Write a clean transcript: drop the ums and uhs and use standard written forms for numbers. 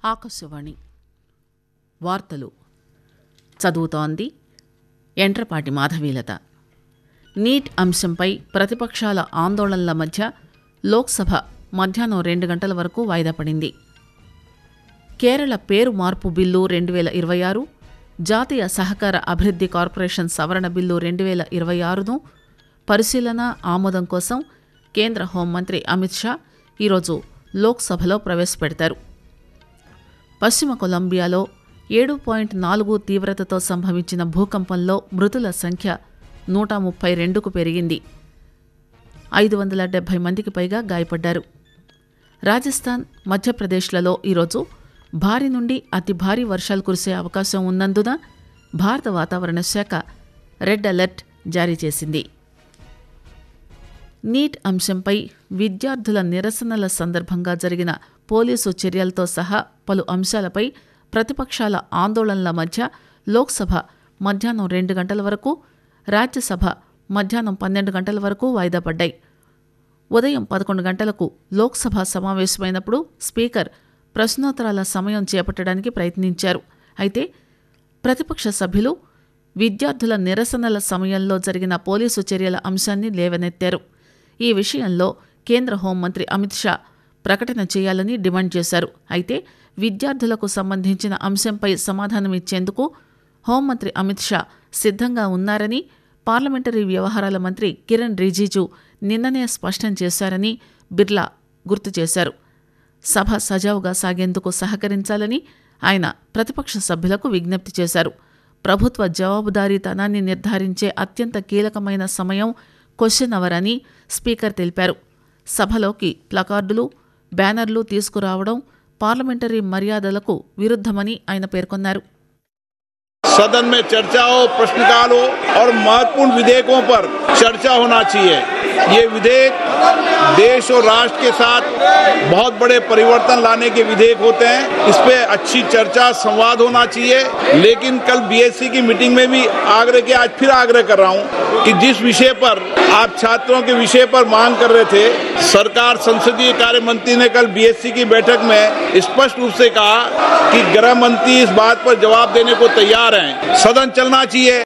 ఆకాశవాణి వార్తలు చదువుతోంది ఎంట్రపాటి మాధవీలత. నీట్ అంశంపై ప్రతిపక్షాల ఆందోళనల మధ్య లోక్సభ మధ్యాహ్నం 2 గంటల వరకు వాయిదా పడింది. కేరళ పేరు మార్పు బిల్లు 2026, జాతీయ సహకార అభివృద్ధి కార్పొరేషన్ సవరణ బిల్లు 2026ను పరిశీలన ఆమోదం కోసం కేంద్ర హోంమంత్రి అమిత్ షా ఈరోజు లోక్సభలో ప్రవేశపెడతారు. పశ్చిమ కొలంబియాలో 7.4 తీవ్రతతో సంభవించిన భూకంపంలో మృతుల సంఖ్య 132కు పెరిగింది. 570 మందికి పైగా గాయపడ్డారు. రాజస్థాన్, మధ్యప్రదేశ్లలో ఈరోజు భారీ నుండి అతి భారీ వర్షాలు కురిసే అవకాశం ఉన్నందున భారత వాతావరణ శాఖ రెడ్ అలర్ట్ జారీ చేసింది. నీట్ అంశంపై విద్యార్థుల నిరసనల సందర్భంగా జరిగిన పోలీసు చర్యలతో సహా పలు అంశాలపై ప్రతిపక్షాల ఆందోళనల మధ్య లోక్సభ మధ్యాహ్నం 2 గంటల వరకు, రాజ్యసభ మధ్యాహ్నం 12 గంటల వరకు వాయిదా పడ్డాయి. ఉదయం 11 గంటలకు లోక్సభ సమావేశమైనప్పుడు స్పీకర్ ప్రశ్నోత్తరాల సమయం చేపట్టడానికి ప్రయత్నించారు. అయితే ప్రతిపక్ష సభ్యులు విద్యార్థుల నిరసనల సమయంలో జరిగిన పోలీసు చర్యల అంశాన్ని లేవనెత్తారు. ఈ విషయంలో కేంద్ర హోంమంత్రి అమిత్ షా ప్రకటన చేయాలని డిమాండ్ చేశారు. అయితే విద్యార్థులకు సంబంధించిన అంశంపై సమాధానమిచ్చేందుకు హోంమంత్రి అమిత్ షా సిద్ధంగా ఉన్నారని పార్లమెంటరీ వ్యవహారాల మంత్రి కిరణ్ రిజిజు నిన్ననే స్పష్టం చేశారని బిర్లా గుర్తు చేశారు. సభ సజావుగా సాగేందుకు సహకరించాలని ఆయన ప్రతిపక్ష సభ్యులకు విజ్ఞప్తి చేశారు. ప్రభుత్వ జవాబుదారీతనాన్ని నిర్ధారించే అత్యంత కీలకమైన సమయం క్వశ్చన్ అవర్ అని స్పీకర్ తెలిపారు. సభలోకి ప్లకార్డులు, బ్యానర్లు తీసుకురావడం పార్లమెంటరీ మర్యాదలకు విరుద్ధమని ఆయన పేర్కొన్నారు. सदन में चर्चा हो, प्रश्नकाल हो और महत्वपूर्ण विधेयकों पर चर्चा होना चाहिए. ये विधेयक देश और राष्ट्र के साथ बहुत बड़े परिवर्तन लाने के विधेयक होते हैं. इस पे अच्छी चर्चा, संवाद होना चाहिए. लेकिन कल बीएससी की मीटिंग में भी आग्रह किया, आज फिर आग्रह कर रहा हूँ कि जिस विषय पर आप छात्रों के विषय पर मांग कर रहे थे, सरकार संसदीय कार्य मंत्री ने कल बीएससी की बैठक में स्पष्ट रूप से कहा कि गृह मंत्री इस बात पर जवाब देने को तैयार हैं. सदन चलना चाहिए.